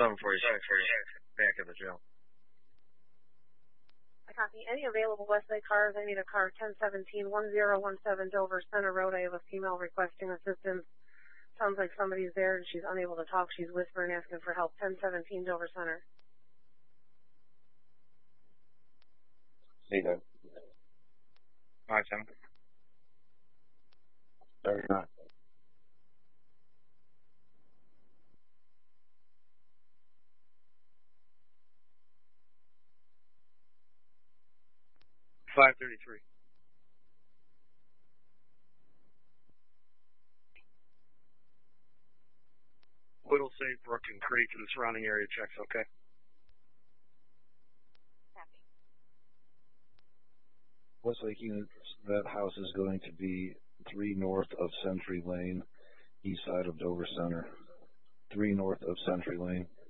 back at the jail. I copy. Any available Westlake cars? I need a car 1017-1017 Dover Center Road. I have a female requesting assistance. Sounds like somebody's there and she's unable to talk. She's whispering, asking for help. 1017 Dover Center. See you. 5-7. 39. $533. Whittlesey, Brook, and Creek and the surrounding area checks, okay? Copy. Westlake units, that house is going to be 3 north of Century Lane, east side of Dover Center. 3 north of Century Lane.